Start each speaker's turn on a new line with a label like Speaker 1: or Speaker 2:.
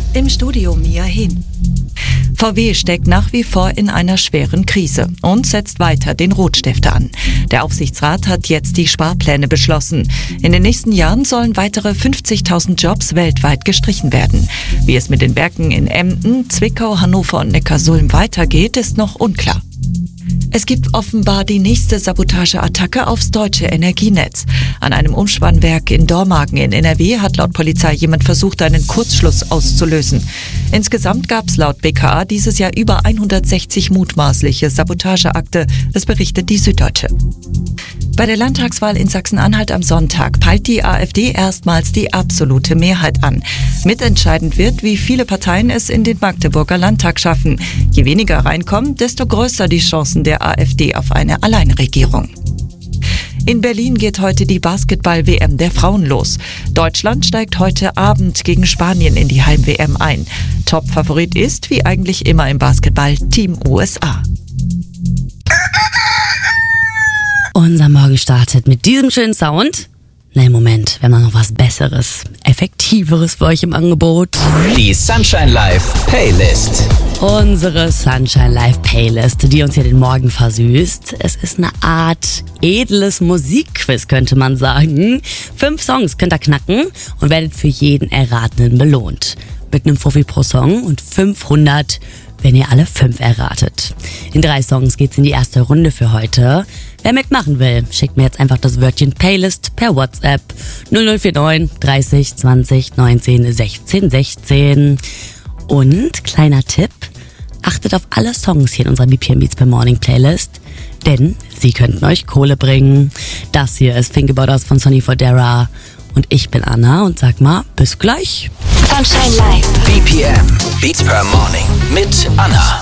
Speaker 1: Im Studio Mia Hin. VW steckt nach wie vor in einer schweren Krise und setzt weiter den Rotstifte an. Der Aufsichtsrat hat jetzt die Sparpläne beschlossen. In den nächsten Jahren sollen weitere 50.000 Jobs weltweit gestrichen werden. Wie es mit den Werken in Emden, Zwickau, Hannover und Neckarsulm weitergeht, ist noch unklar. Es gibt offenbar die nächste Sabotageattacke aufs deutsche Energienetz. An einem Umspannwerk in Dormagen in NRW hat laut Polizei jemand versucht, einen Kurzschluss auszulösen. Insgesamt gab es laut BKA dieses Jahr über 160 mutmaßliche Sabotageakte, das berichtet die Süddeutsche. Bei der Landtagswahl in Sachsen-Anhalt am Sonntag peilt die AfD erstmals die absolute Mehrheit an. Mitentscheidend wird, wie viele Parteien es in den Magdeburger Landtag schaffen. Je weniger reinkommen, desto größer die Chancen der AfD auf eine Alleinregierung. In Berlin geht heute die Basketball-WM der Frauen los. Deutschland steigt heute Abend gegen Spanien in die Heim-WM ein. Top-Favorit ist, wie eigentlich immer im Basketball, Team USA.
Speaker 2: Unser Morgen startet mit diesem schönen Sound. Nein, Moment, wir haben noch was Besseres, Effektiveres für euch im Angebot.
Speaker 3: Die Sunshine Live Playlist.
Speaker 2: Unsere Sunshine Live Playlist, die uns hier den Morgen versüßt. Es ist eine Art edles Musikquiz, könnte man sagen. 5 Songs könnt ihr knacken und werdet für jeden Erratenen belohnt. Mit einem Fuffi pro Song und 500, wenn ihr alle 5 erratet. In 3 Songs geht's in die erste Runde für heute. Wer mitmachen will, schickt mir jetzt einfach das Wörtchen Playlist per WhatsApp 0049 30 20 19 16 16. Und, kleiner Tipp, achtet auf alle Songs hier in unserer BPM Beats per Morning Playlist, denn sie könnten euch Kohle bringen. Das hier ist Think About Us von Sonny Fodera und ich bin Anna und sag mal, bis gleich.
Speaker 4: Sunshine Live.
Speaker 3: BPM Beats per Morning mit Anna.